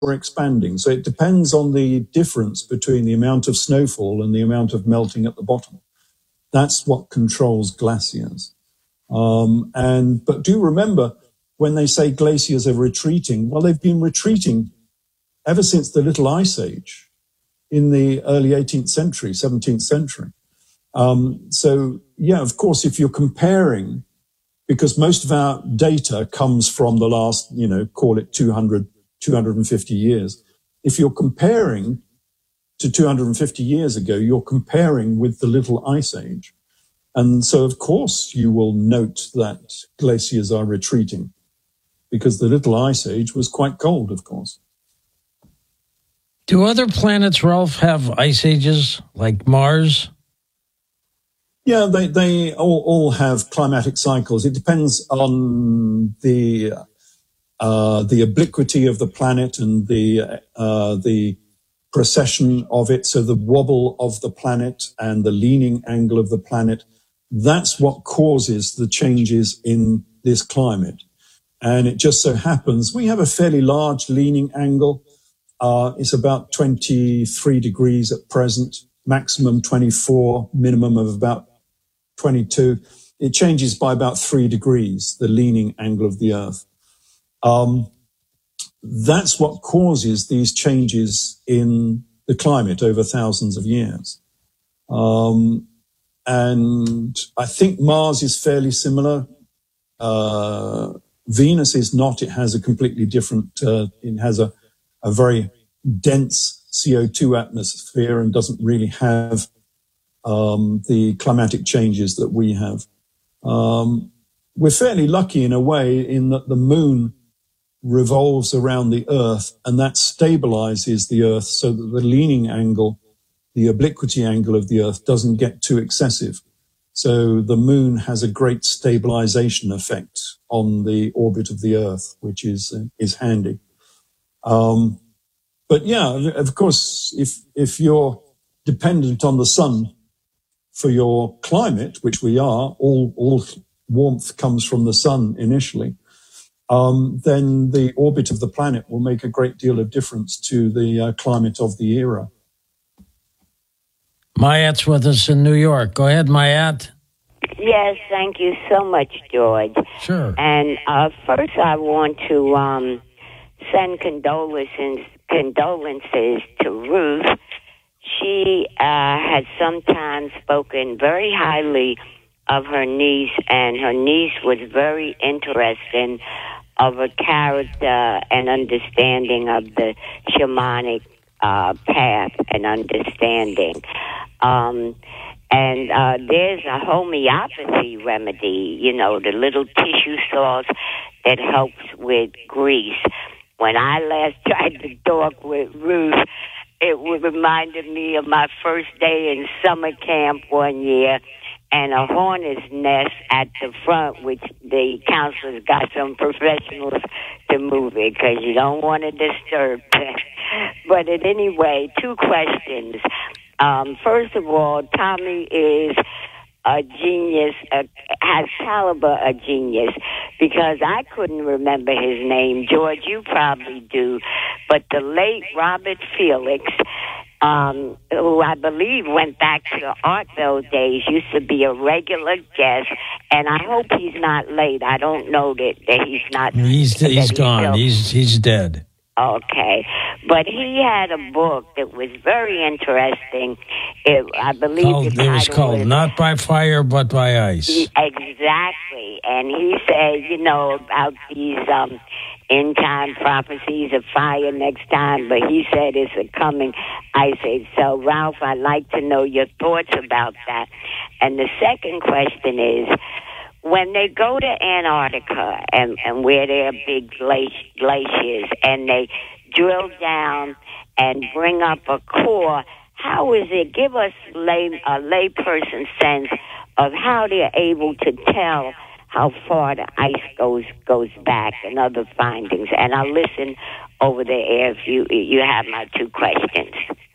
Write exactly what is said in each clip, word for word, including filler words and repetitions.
or expanding. So it depends on the difference between the amount of snowfall and the amount of melting at the bottom. That's what controls glaciers. Um, and but do remember, when they say glaciers are retreating, well, they've been retreating ever since the Little Ice Age in the early eighteenth century, seventeenth century. Um, so, yeah, of course, if you're comparing, because most of our data comes from the last, you know, call it two hundred, two hundred fifty years. If you're comparing to two hundred fifty years ago, you're comparing with the Little Ice Age. And so, of course, you will note that glaciers are retreating because the Little Ice Age was quite cold, of course. Do other planets, Ralph, have ice ages like Mars? Yeah, they, they all, all have climatic cycles. It depends on the uh, the obliquity of the planet and the uh, the precession of it. So the wobble of the planet and the leaning angle of the planet, that's what causes the changes in this climate. And it just so happens we have a fairly large leaning angle. Uh, it's about twenty-three degrees at present, maximum twenty-four, minimum of about twenty-two. It changes by about three degrees, the leaning angle of the Earth. Um, that's what causes these changes in the climate over thousands of years. Um, and I think Mars is fairly similar. Uh, Venus is not. It has a completely different, uh, it has a, a very dense C O two atmosphere and doesn't really have um, the climatic changes that we have. Um, we're fairly lucky in a way in that the moon revolves around the Earth and that stabilizes the Earth so that the leaning angle, the obliquity angle of the Earth doesn't get too excessive. So the moon has a great stabilization effect on the orbit of the Earth, which is uh, is handy. Um, but yeah, of course, if if you're dependent on the sun for your climate, which we are, all all warmth comes from the sun initially, um, then the orbit of the planet will make a great deal of difference to the uh, climate of the era. Mayat's with us in New York. Go ahead, Mayat. Yes, thank you so much, George. Sure. And uh, first I want to um, send condolences, condolences to Ruth. She uh, has sometimes spoken very highly of her niece, and her niece was very interesting of her character and understanding of the shamanic uh, path and understanding. Um, and uh, there's a homeopathy remedy, you know, the little tissue sauce that helps with grease. When I last tried to talk with Ruth, it reminded me of my first day in summer camp one year and a hornet's nest at the front, which the counselors got some professionals to move it because you don't want to disturb them. But at any way, two questions. Um, first of all, Tommy is a genius, uh, has caliber a genius, because I couldn't remember his name. George, you probably do. But the late Robert Felix, um, who I believe went back to Artville days, used to be a regular guest, and I hope he's not late. I don't know that, that he's not. He's, he's, he's gone. Still, he's he's dead. Okay. But he had a book that was very interesting. It, I believe called, the it was called was, Not by Fire, But by Ice. He, exactly. And he said, you know, about these um, end-time prophecies of fire next time, but he said it's a coming ice age. So, Ralph, I'd like to know your thoughts about that. And the second question is, when they go to Antarctica and, and where there are big glaciers and they drill down and bring up a core, how is it? Give us lay, a layperson sense of how they're able to tell how far the ice goes goes back and other findings. And I'll listen over the air if you, you have my two questions.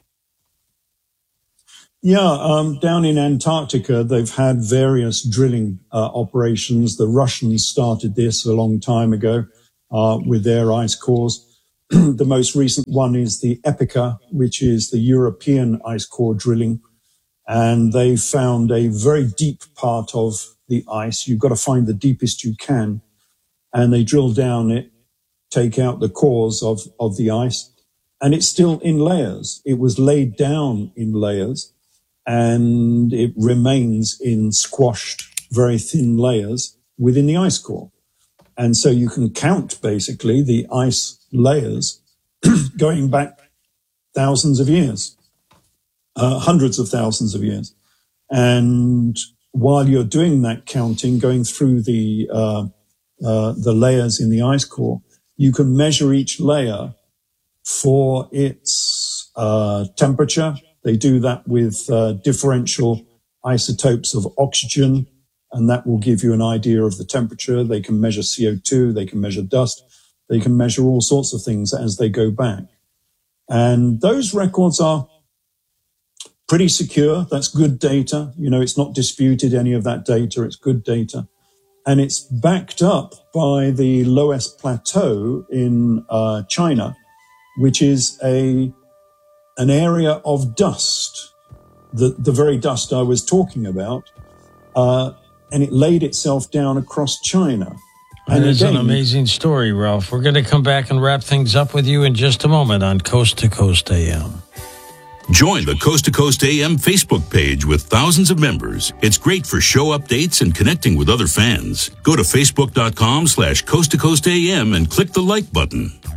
Yeah, um, down in Antarctica, they've had various drilling uh, operations. The Russians started this a long time ago uh, with their ice cores. the most recent one is the EPICA, which is the European ice core drilling. And they found a very deep part of the ice. You've got to find the deepest you can. And they drill down it, take out the cores of, of the ice. And it's still in layers. It was laid down in layers, and it remains in squashed, very thin layers within the ice core. And so you can count, basically, the ice layers going back thousands of years, uh, hundreds of thousands of years. And while you're doing that counting, going through the uh, uh, the layers in the ice core, you can measure each layer for its uh, temperature. They do that with uh, differential isotopes of oxygen, and that will give you an idea of the temperature. They can measure C O two, they can measure dust, they can measure all sorts of things as they go back. And those records are pretty secure. That's good data. You know, it's not disputed, any of that data. It's good data. And it's backed up by the Loess Plateau in uh, China, which is a an area of dust, the, the very dust I was talking about, uh, and it laid itself down across China. And and it's again, an amazing story, Ralph. We're going to come back and wrap things up with you in just a moment on Coast to Coast A M. Join the Coast to Coast A M Facebook page with thousands of members. It's great for show updates and connecting with other fans. Go to facebook.com slash Coast to Coast AM and click the like button.